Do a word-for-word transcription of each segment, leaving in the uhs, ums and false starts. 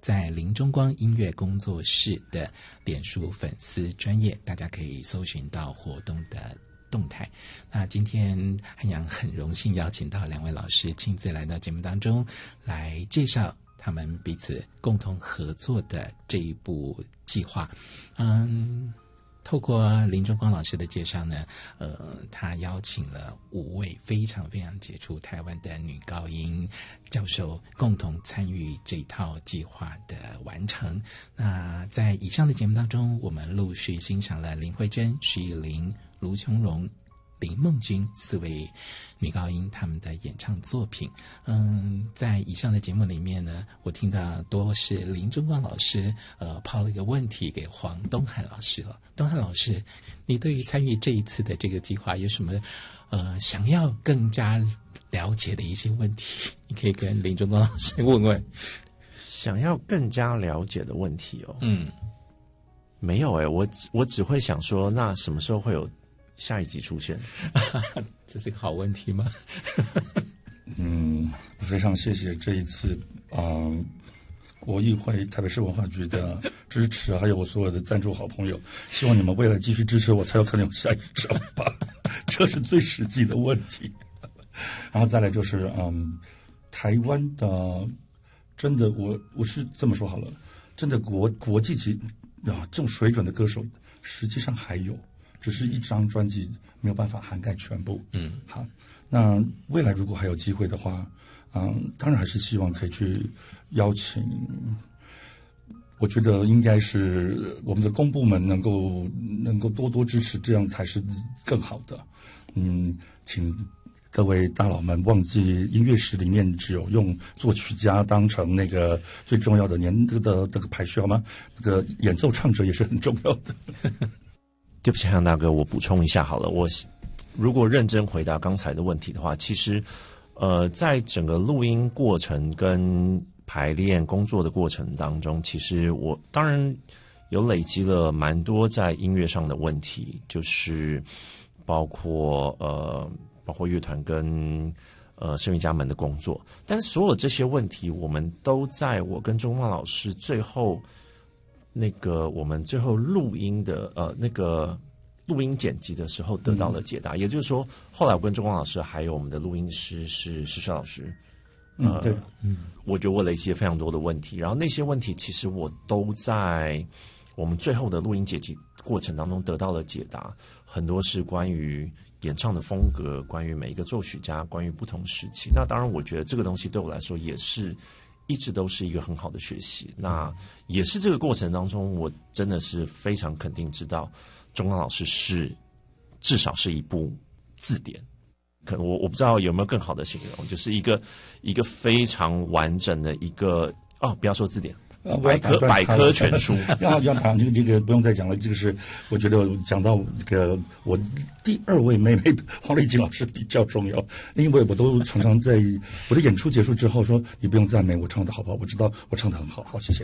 在林中光音乐工作室的脸书粉丝专页，大家可以搜寻到活动的动态。那今天汉阳很荣幸邀请到两位老师亲自来到节目当中，来介绍他们彼此共同合作的这一部计划。嗯，透过林中光老师的介绍呢，呃，他邀请了五位非常非常杰出台湾的女高音教授共同参与这套计划的完成。那在以上的节目当中，我们陆续欣赏了林慧珍、徐艺玲、卢琼荣、林梦君四位女高音他们的演唱作品。嗯，在以上的节目里面呢，我听到多是林中光老师呃抛了一个问题给黄东汉老师了。东汉老师，你对于参与这一次的这个计划有什么呃想要更加了解的一些问题？你可以跟林中光老师问问。 想要更加了解的问题哦， 嗯， 没有诶，我我只会想说，那什么时候会有下一集出现？ 这是个好问题吗？ 嗯，非常谢谢这一次啊、呃，国艺会台北市文化局的支持，还有我所有的赞助好朋友，希望你们未来继续支持我，才有可能有下一场吧，这是最实际的问题。然后再来就是嗯，台湾的真的我我是这么说好了，真的国国际级啊这种水准的歌手，实际上还有。只是一张专辑没有办法涵盖全部。 嗯， 好，那未来如果还有机会的话，嗯，当然还是希望可以去邀请。我觉得应该是我们的公部门能够能够多多支持，这样才是更好的。嗯，请各位大佬们忘记音乐史里面只有用作曲家当成那个最重要的年的的那个排序好吗？那个演奏唱者也是很重要的。 对不起，汉大哥，我补充一下好了。我如果认真回答刚才的问题的话，其实，呃，在整个录音过程跟排练工作的过程当中，其实我当然有累积了蛮多在音乐上的问题，就是包括呃，包括乐团跟呃声乐家们的工作。但是所有这些问题，我们都在我跟钟放老师最后。那个我们最后录音的呃那个录音剪辑的时候得到了解答，嗯、也就是说，后来我跟钟光老师还有我们的录音师是石帅老师， 嗯，对，嗯， 我觉得我累积了非常多的问题，然后那些问题其实我都在我们最后的录音剪辑过程当中得到了解答，很多是关于演唱的风格，关于每一个作曲家，关于不同时期。那当然，我觉得这个东西对我来说也是。一直都是一个很好的学习，那也是这个过程当中，我真的是非常肯定知道，钟刚老师是至少是一部字典，可能我我不知道有没有更好的形容，就是一个一个非常完整的一个哦，不要说字典。百科百科全书， 要要谈这个这个不用再讲了。这个是我觉得讲到这个我第二位妹妹黄丽锦老师比较重要，因为我都常常在我的演出结束之后说：“你不用赞美我唱的好不好？我知道我唱的很好，好谢谢。”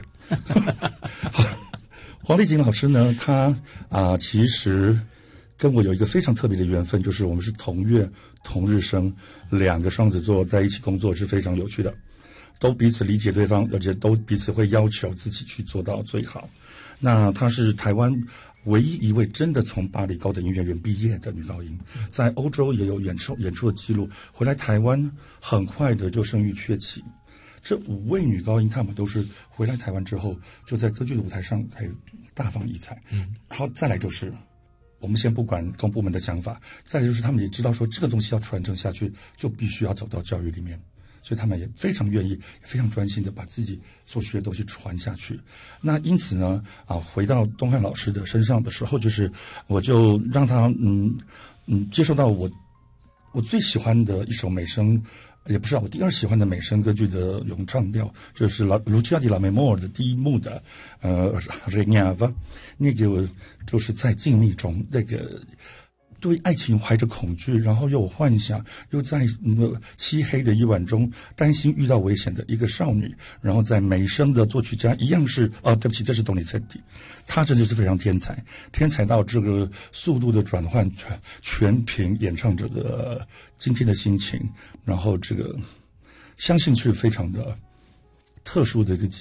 黄丽锦老师呢，她啊、呃、其实跟我有一个非常特别的缘分，就是我们是同月同日生，两个双子座在一起工作是非常有趣的。都彼此理解对方，而且都彼此会要求自己去做到最好。那她是台湾唯一一位真的从巴黎高等音乐院毕业的女高音，在欧洲也有演出演出的记录，回来台湾很快的就声誉鹊起。这五位女高音，她们都是回来台湾之后，就在歌剧的舞台上可以大放异彩。嗯，然后再来就是，我们先不管公部门的想法，再来就是他们也知道说这个东西要传承下去，就必须要走到教育里面。所以他们也非常愿意，也非常专心的把自己所学的东西传下去。那因此呢，啊，回到东汉老师的身上的时候，就是我就让他嗯嗯接受到我我最喜欢的一首美声，也不是我第二喜欢的美声歌剧的咏唱调，就是拉卢齐亚迪拉梅莫尔的第一幕的呃 Regnava， 那个就是在静谧中那个。对爱情怀着恐惧，然后又有幻想，又在那个漆黑的夜晚中担心遇到危险的一个少女，然后在美声的作曲家一样是哦，对不起，这是东尼茨蒂，他真的是非常天才，天才到这个速度的转换全全凭演唱者的今天的心情，然后这个相信是非常的特殊的一个。